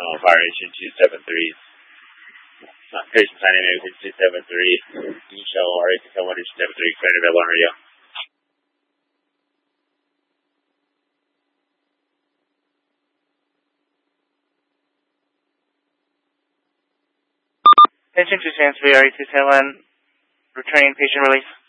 Fire engine 273. Patient sign in 273. Show RA601 273. Credit available on radio. Attention to transfer RA271, returning patient release.